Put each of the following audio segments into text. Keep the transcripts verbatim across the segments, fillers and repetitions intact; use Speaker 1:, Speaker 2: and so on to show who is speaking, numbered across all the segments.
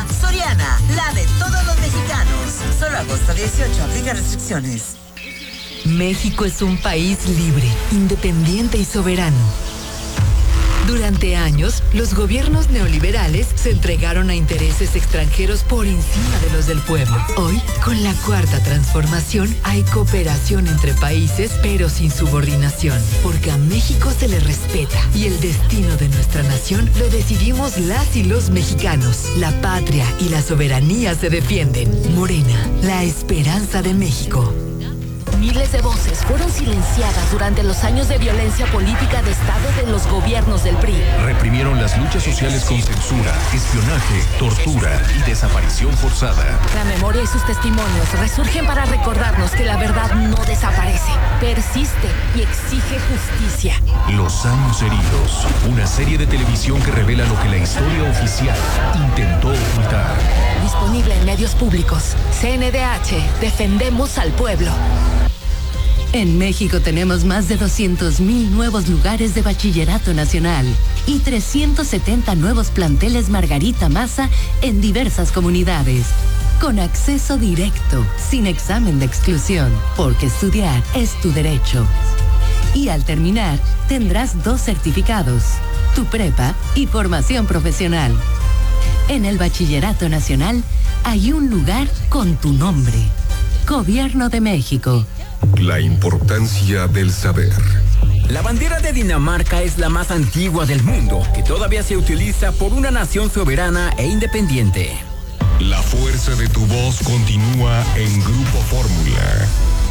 Speaker 1: Soriana, la de todos los mexicanos. Solo agosto dieciocho, aplica restricciones.
Speaker 2: México es un país libre, independiente y soberano. Durante años, los gobiernos neoliberales se entregaron a intereses extranjeros por encima de los del pueblo. Hoy, con la cuarta transformación, hay cooperación entre países, pero sin subordinación, porque a México se le respeta y el destino de nuestra nación lo decidimos las y los mexicanos. La patria y la soberanía se defienden. Morena, la esperanza de México.
Speaker 3: Miles de voces fueron silenciadas durante los años de violencia política de Estado de los gobiernos del P R I.
Speaker 4: Reprimieron las luchas sociales con censura, espionaje, tortura y desaparición forzada.
Speaker 3: La memoria y sus testimonios resurgen para recordarnos que la verdad no desaparece, persiste y exige justicia.
Speaker 4: Los años heridos, una serie de televisión que revela lo que la historia oficial intentó ocultar.
Speaker 3: Disponible en medios públicos. C N D H, defendemos al pueblo.
Speaker 2: En México tenemos más de doscientos mil nuevos lugares de bachillerato nacional y trescientos setenta nuevos planteles Margarita Maza en diversas comunidades. Con acceso directo, sin examen de exclusión, porque estudiar es tu derecho. Y al terminar, tendrás dos certificados, tu prepa y formación profesional. En el Bachillerato Nacional hay un lugar con tu nombre. Gobierno de México.
Speaker 5: La importancia del saber.
Speaker 6: La bandera de Dinamarca es la más antigua del mundo, que todavía se utiliza por una nación soberana e independiente.
Speaker 5: La fuerza de tu voz continúa en Grupo Fórmula.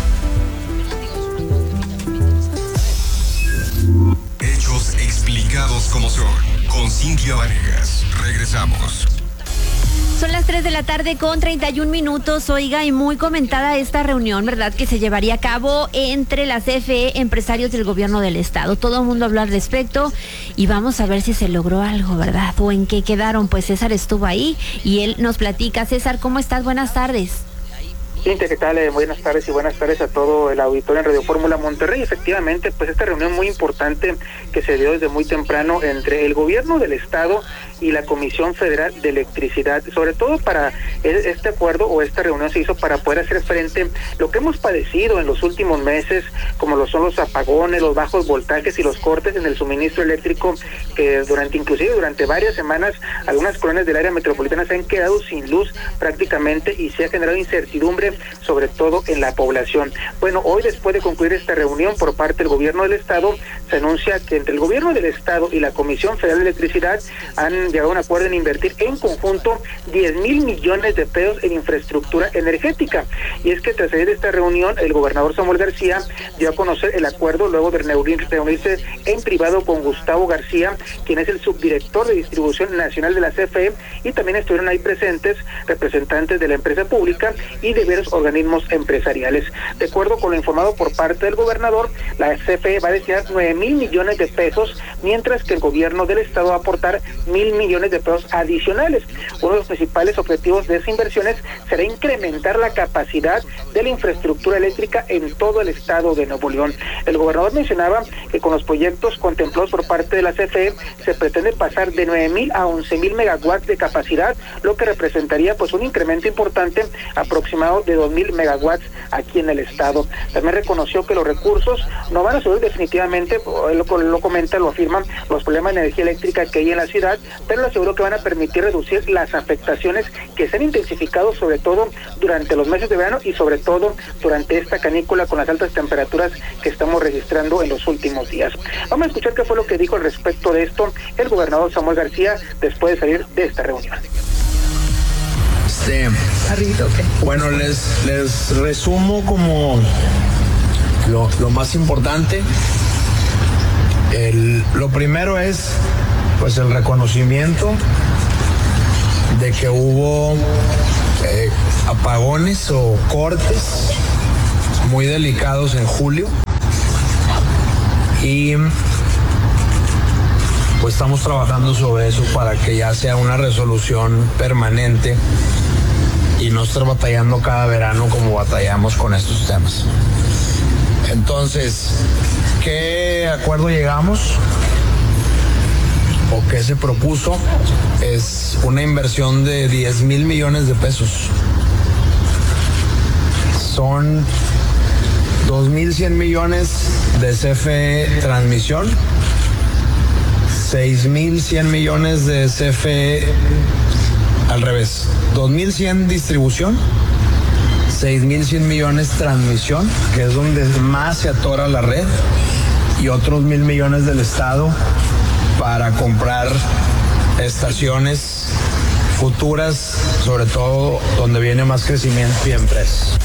Speaker 5: Hechos explicados como son, con Cintia Vanegas. Regresamos.
Speaker 7: Son las tres de la tarde con treinta y un minutos, oiga, y muy comentada esta reunión, ¿verdad?, que se llevaría a cabo entre la C F E, empresarios del gobierno del estado. Todo el mundo habló al respecto y vamos a ver si se logró algo, ¿verdad?, o en qué quedaron. Pues César estuvo ahí y él nos platica. César, ¿cómo estás? Buenas tardes.
Speaker 8: Cintia, ¿qué tal? Eh, buenas tardes y buenas tardes a todo el auditorio en Radio Fórmula Monterrey. Efectivamente, pues esta reunión muy importante que se dio desde muy temprano entre el gobierno del estado y la Comisión Federal de Electricidad, sobre todo para este acuerdo o esta reunión se hizo para poder hacer frente a lo que hemos padecido en los últimos meses, como lo son los apagones, los bajos voltajes y los cortes en el suministro eléctrico, que durante inclusive durante varias semanas algunas colonias del área metropolitana se han quedado sin luz prácticamente y se ha generado incertidumbre sobre todo en la población. Bueno, hoy después de concluir esta reunión por parte del gobierno del estado, se anuncia que entre el gobierno del estado y la Comisión Federal de Electricidad han llegado a un acuerdo en invertir en conjunto diez mil millones de pesos en infraestructura energética. Y es que tras salir de esta reunión, el gobernador Samuel García dio a conocer el acuerdo luego de reunirse en privado con Gustavo García, quien es el subdirector de distribución nacional de la C F E, y también estuvieron ahí presentes representantes de la empresa pública y de varios organismos empresariales. De acuerdo con lo informado por parte del gobernador, la C F E va a destinar nueve mil millones de pesos, mientras que el gobierno del estado va a aportar mil millones de pesos adicionales. Uno de los principales objetivos de esas inversiones será incrementar la capacidad de la infraestructura eléctrica en todo el estado de Nuevo León. El gobernador mencionaba que con los proyectos contemplados por parte de la C F E se pretende pasar de nueve mil a once mil megawatts de capacidad, lo que representaría pues un incremento importante aproximado de dos mil megawatts aquí en el estado. También reconoció que los recursos no van a subir definitivamente, lo, lo comenta, lo afirman, los problemas de energía eléctrica que hay en la ciudad, pero le aseguró que van a permitir reducir las afectaciones que se han intensificado sobre todo durante los meses de verano y sobre todo durante esta canícula con las altas temperaturas que estamos registrando en los últimos días. Vamos a escuchar qué fue lo que dijo al respecto de esto el gobernador Samuel García después de salir de esta reunión.
Speaker 9: Este, bueno, les, les resumo como lo, lo más importante. El, lo primero es pues el reconocimiento de que hubo eh, apagones o cortes muy delicados en julio y pues estamos trabajando sobre eso para que ya sea una resolución permanente y no estar batallando cada verano como batallamos con estos temas. Entonces, ¿qué acuerdo llegamos? o que se propuso es una inversión de diez mil millones de pesos. Son dos mil cien millones de C F E Transmisión, seis mil cien millones de C F E, al revés, dos mil cien distribución, seis mil cien millones transmisión, que es donde más se atora la red, y otros mil millones del Estado para comprar estaciones futuras, sobre todo donde viene más crecimiento y empresas.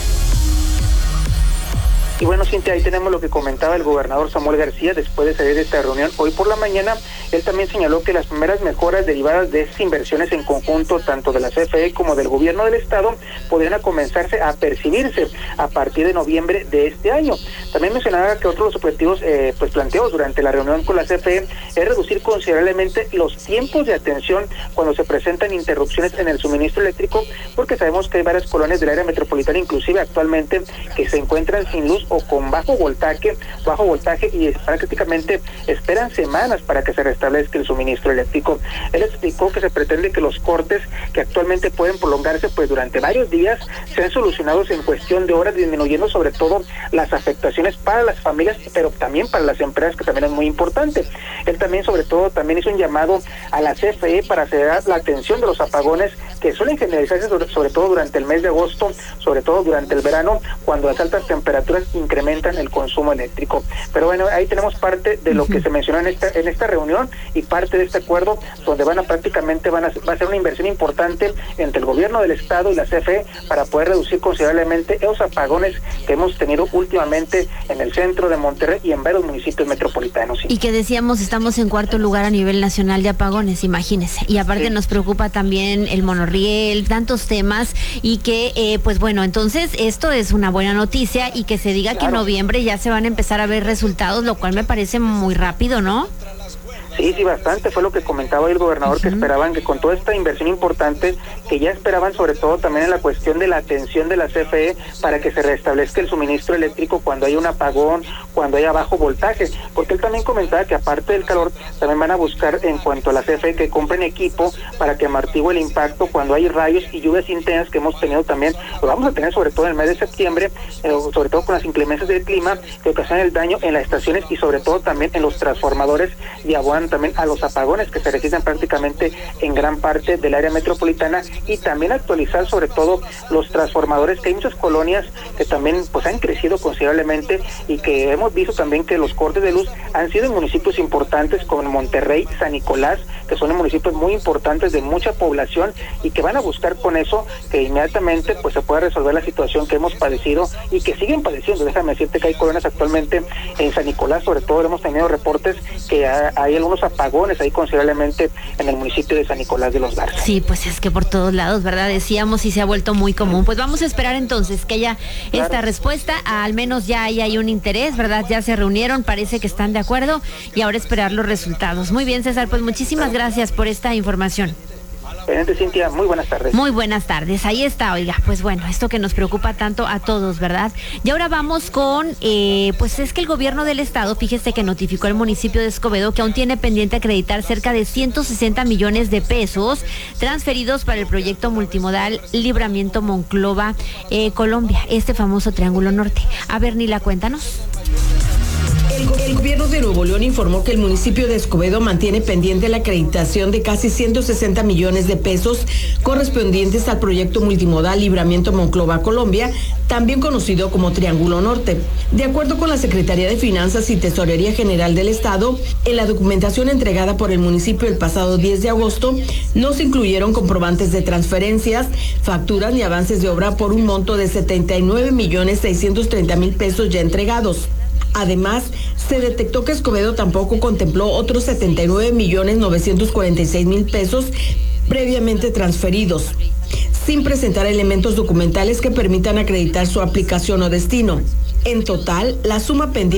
Speaker 8: Y bueno, Cintia, ahí tenemos lo que comentaba el gobernador Samuel García después de salir de esta reunión. Hoy por la mañana, él también señaló que las primeras mejoras derivadas de esas inversiones en conjunto, tanto de la C F E como del gobierno del Estado, podrían comenzarse a percibirse a partir de noviembre de este año. También mencionaba que otro de los objetivos eh, pues planteados durante la reunión con la C F E es reducir considerablemente los tiempos de atención cuando se presentan interrupciones en el suministro eléctrico, porque sabemos que hay varias colonias del área metropolitana, inclusive actualmente, que se encuentran sin luz o con bajo voltaje, bajo voltaje y prácticamente esperan semanas para que se restablezca el suministro eléctrico. Él explicó que se pretende que los cortes que actualmente pueden prolongarse pues durante varios días sean solucionados en cuestión de horas, disminuyendo sobre todo las afectaciones para las familias, pero también para las empresas, que también es muy importante. Él también sobre todo también hizo un llamado a la C F E para acelerar la atención de los apagones que suelen generalizarse sobre, sobre todo durante el mes de agosto, sobre todo durante el verano, cuando las altas temperaturas incrementan el consumo eléctrico. Pero bueno, ahí tenemos parte de lo uh-huh. que se mencionó en esta en esta reunión y parte de este acuerdo, donde van a prácticamente van a va a ser una inversión importante entre el gobierno del Estado y la C F E para poder reducir considerablemente esos apagones que hemos tenido últimamente en el centro de Monterrey y en varios municipios metropolitanos. ¿Sí?
Speaker 7: Y que decíamos, estamos en cuarto lugar a nivel nacional de apagones, imagínese. Y aparte sí. nos preocupa también el monorriel, tantos temas, y que, eh, pues bueno, entonces esto es una buena noticia, y que se diga claro. que en noviembre ya se van a empezar a ver resultados, lo cual me parece muy rápido, ¿no?
Speaker 8: Sí, sí, bastante, fue lo que comentaba el gobernador, uh-huh. que esperaban que con toda esta inversión importante, que ya esperaban sobre todo también en la cuestión de la atención de la C F E para que se restablezca el suministro eléctrico cuando hay un apagón, cuando haya bajo voltaje, porque él también comentaba que aparte del calor, también van a buscar en cuanto a la C F E que compren equipo para que amortigue el impacto cuando hay rayos y lluvias intensas que hemos tenido también, lo vamos a tener sobre todo en el mes de septiembre, eh, sobre todo con las inclemencias del clima que ocasionan el daño en las estaciones y sobre todo también en los transformadores y abonan también a los apagones que se registran prácticamente en gran parte del área metropolitana, y también actualizar sobre todo los transformadores, que hay muchas colonias que también pues han crecido considerablemente y que hemos visto también que los cortes de luz han sido en municipios importantes como Monterrey, San Nicolás, que son municipios muy importantes de mucha población y que van a buscar con eso que inmediatamente pues se pueda resolver la situación que hemos padecido y que siguen padeciendo. Déjame decirte que hay colonias actualmente en San Nicolás, sobre todo hemos tenido reportes que hay algunos apagones ahí considerablemente en el municipio de San Nicolás de los Garza.
Speaker 7: Sí, pues es que por todos lados, ¿verdad? Decíamos, y se ha vuelto muy común. Pues vamos a esperar entonces que haya claro. esta respuesta, al menos ya hay, hay un interés, ¿verdad? Ya se reunieron, parece que están de acuerdo, y ahora esperar los resultados. Muy bien, César, pues muchísimas gracias por esta información.
Speaker 8: Cintia, muy buenas tardes.
Speaker 7: Muy buenas tardes, ahí está, oiga, pues bueno, esto que nos preocupa tanto a todos, ¿verdad? Y ahora vamos con, eh, pues es que el gobierno del estado, fíjese que notificó al municipio de Escobedo que aún tiene pendiente acreditar cerca de ciento sesenta millones de pesos transferidos para el proyecto multimodal Libramiento Monclova, eh, Colombia, este famoso Triángulo Norte. A ver, Nila, cuéntanos.
Speaker 10: El, el gobierno de Nuevo León informó que el municipio de Escobedo mantiene pendiente la acreditación de casi ciento sesenta millones de pesos correspondientes al proyecto multimodal Libramiento Monclova Colombia, también conocido como Triángulo Norte. De acuerdo con la Secretaría de Finanzas y Tesorería General del Estado, en la documentación entregada por el municipio el pasado diez de agosto, no se incluyeron comprobantes de transferencias, facturas ni avances de obra por un monto de setenta y nueve millones seiscientos treinta mil pesos ya entregados. Además, se detectó que Escobedo tampoco contempló otros setenta y nueve millones novecientos cuarenta y seis mil pesos previamente transferidos, sin presentar elementos documentales que permitan acreditar su aplicación o destino. En total, la suma pendiente